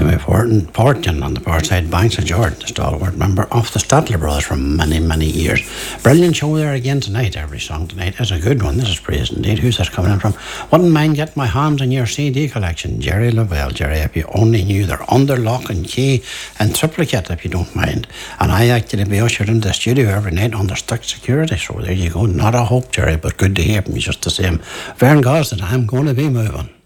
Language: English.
to my fortune on the far side banks of Jordan, a stalwart member of the Statler Brothers for many, many years. Brilliant show there again tonight. Every song tonight is a good one. This is praise indeed. Who's that coming in from? Wouldn't mind getting my hands on your CD collection, Jerry Lavelle. Jerry, if you only knew they're under lock and key and triplicate, if you don't mind. And I actually be ushered into the studio every night under strict security. So there you go. Not a hope, Jerry, but good to hear from you just the same. Vern Gosden, I'm going to be moving.